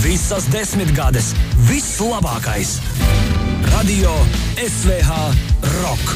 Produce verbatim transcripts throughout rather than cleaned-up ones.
Visas desmitgades, viss labākais. Radio S V H Rock.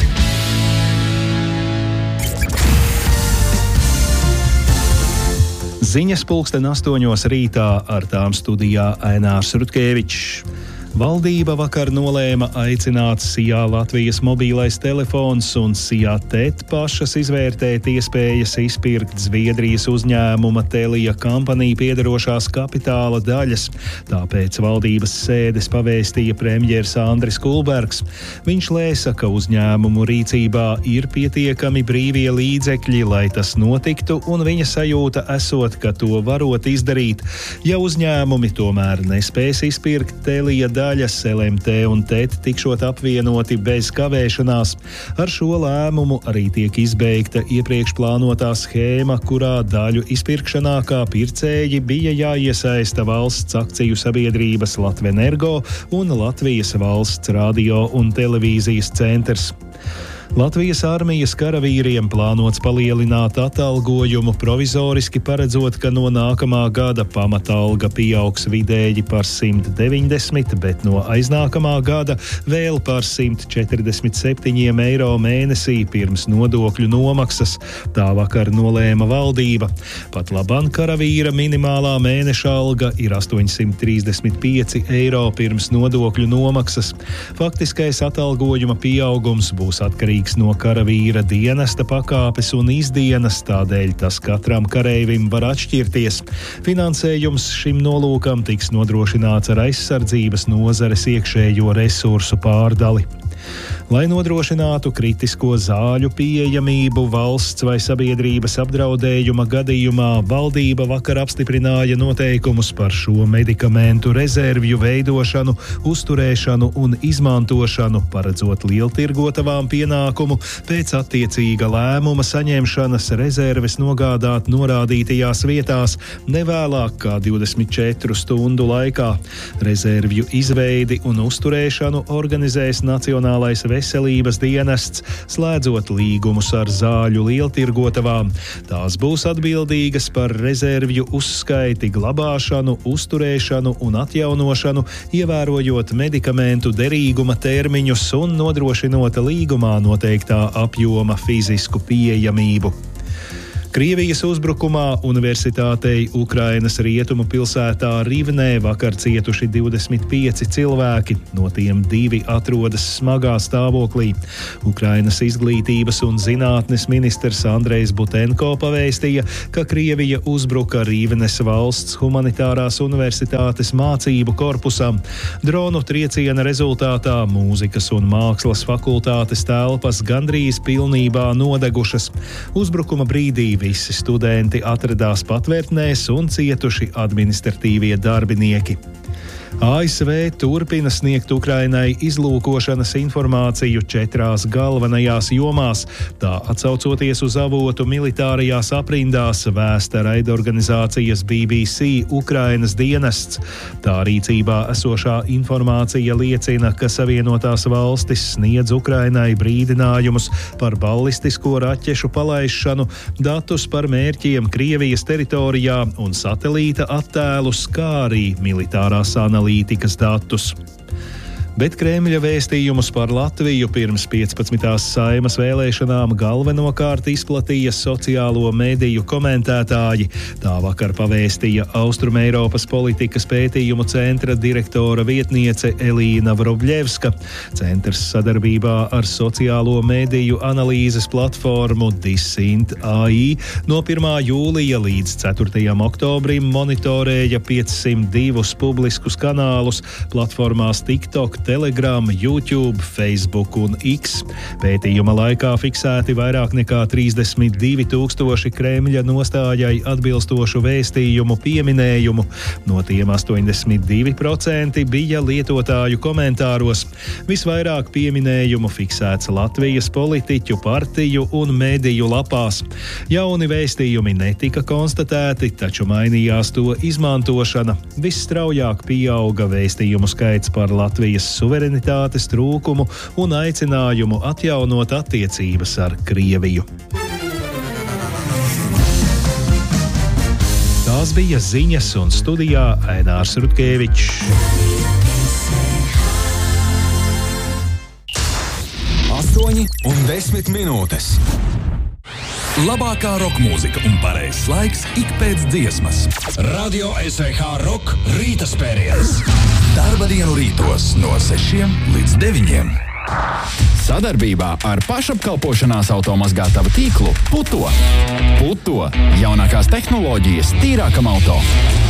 Ziņas pulksten astoņos rītā, ar tām studijā Ainārs Rutkevičs. Valdība vakar nolēma aicināt Sijā Latvijas mobilais telefons un Sijā T E T pašas izvērtēt iespējas izpirkt Zviedrijas uzņēmuma Telia Company piederošās kapitāla daļas. Tāpēc valdības sēdes pavēstīja premjers Andris Kulbergs. Viņš lēsa, ka uzņēmumu rīcībā ir pietiekami brīvie līdzekļi, lai tas notiktu, un viņa sajūta esot, ka to varot izdarīt. Ja uzņēmumi tomēr nespēs izpirkt Telia daļas, daļas L M T un T E T tikšot apvienoti bez kavēšanās. Ar šo lēmumu arī tiek izbeigta iepriekš plānotā schēma, kurā daļu izpirkšanā kā pircēji bija jāiesaista valsts akciju sabiedrības Latvenergo un Latvijas valsts radio un televīzijas centrs. Latvijas armijas karavīriem plānots palielināt atalgojumu provizoriski paredzot, ka no nākamā gada pamatalga pieaugs vidēji par simt deviņdesmit, bet no aiznākamā gada vēl par simt četrdesmit septiņiem eiro mēnesī pirms nodokļu nomaksas. Tā vakar nolēma valdība. Pat laban karavīra minimālā mēneša alga ir astoņsimt trīsdesmit pieci eiro pirms nodokļu nomaksas. Faktiskais atalgojuma pieaugums būs atkarīgs no karavīra dienesta pakāpes un izdienas, tādēļ tas katram kareivim var atšķirties. Finansējums šim nolūkam tiks nodrošināts ar aizsardzības nozares iekšējo resursu pārdali. Lai nodrošinātu kritisko zāļu pieejamību valsts vai sabiedrības apdraudējuma gadījumā, valdība vakar apstiprināja noteikumus par šo medikamentu rezervju veidošanu, uzturēšanu un izmantošanu, paredzot lieltirgotavām pienākumu pēc attiecīga lēmuma saņemšanas rezerves nogādāt norādītajās vietās nevēlāk kā divdesmit četru stundu laikā. Rezervju izveidi un uzturēšanu organizēs Nacionālais veselības dienests, slēdzot līgumus ar zāļu lieltirgotavām. Tās būs atbildīgas par rezervju uzskaiti, glabāšanu, uzturēšanu un atjaunošanu, ievērojot medikamentu derīguma termiņus un nodrošinot līgumā noteiktā apjoma fizisku pieejamību. Krievijas uzbrukumā universitātei Ukrainas rietumu pilsētā Rivnē vakar cietuši divdesmit pieci cilvēki, no tiem divi atrodas smagā stāvoklī. Ukrainas izglītības un zinātnes ministrs Andrejs Butenko pavēstīja, ka Krievija uzbruka Rivnes valsts humanitārās universitātes mācību korpusam. Dronu trieciena rezultātā mūzikas un mākslas fakultātes telpas gandrīz pilnībā nodegušas. Uzbrukuma brīdī visi studenti atradās patvērtnēs un cietuši administratīvie darbinieki. A S V turpina sniegt Ukrainai izlūkošanas informāciju četrās galvenajās jomās. Tā atsaucoties uz avotu militārajās aprindās, vēsta raidorganizācijas B B C Ukrainas dienests. Tā rīcībā esošā informācija liecina, ka Savienotās valstis sniedz Ukrainai brīdinājumus par ballistisko raķešu palaišanu, datus par mērķiem Krievijas teritorijā un satelīta attēlus, kā arī militārās analīzes. analītikas datus. Bet Kremļa vēstījumus par Latviju pirms piecpadsmitās Saimas vēlēšanām galvenokārt izplatīja sociālo mediju komentētāji. Tā vakar pavēstīja Austrumeiropas politikas pētījumu centra direktora vietniece Elīna Vrobļevska. Centrs sadarbībā ar sociālo mediju analīzes platformu Dissint A I no pirmā jūlija līdz ceturtajam oktobrim monitorēja piecsimt divus publiskus kanālus platformās TikTok, Telegram, YouTube, Facebook un X. Pētījuma laikā fiksēti vairāk nekā trīsdesmit divi tūkstoši Kremļa nostājai atbilstošu vēstījumu pieminējumu. No tiem astoņdesmit divi procenti bija lietotāju komentāros. Visvairāk pieminējumu fiksēts Latvijas politiķu, partiju un mediju lapās. Jauni vēstījumi netika konstatēti, taču mainījās to izmantošana. Visstraujāk pieauga vēstījumu skaits par Latvijas suverenitātes trūkumu un aicinājumu atjaunot attiecības ar Krieviju. Tā Tās bija ziņas, un studijā Ainārs Rutkevičs. astoņi un desmit minūtes. Labākā roka mūzika un pareizs laiks ik pēc dziesmas. Radio S V H Rock rīta spēriens. Darba dienu rītos no sešiem līdz deviņiem. Sadarbībā ar pašapkalpošanās automazgātavu tīklu Puto. Puto – jaunākās tehnoloģijas tīrākam auto.